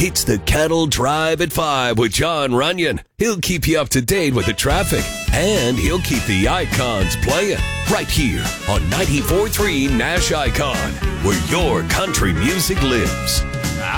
It's the Kettle Drive at 5 with John Runyon. He'll keep you up to date with the traffic, and he'll keep the icons playing right here on 94.3 Nash Icon, where your country music lives.